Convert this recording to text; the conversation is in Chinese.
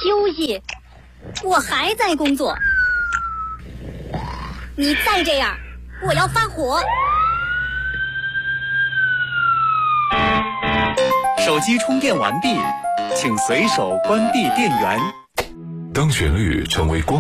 休息，我还在工作。你再这样，我要发火。 手机充电完毕，请随手关闭电源。 当旋律成为光